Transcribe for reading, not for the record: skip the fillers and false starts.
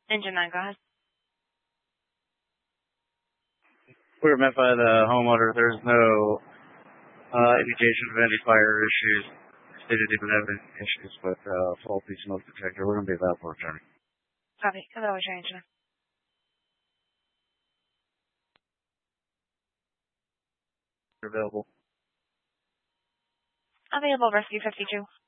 Engine 9, go ahead. We were met by the homeowner. There's no indication of any fire issues. They didn't even have any issues with faulty smoke detector. We're going to be that for attorney. Copy. Because I was your engineer. Available. Available, Rescue 52.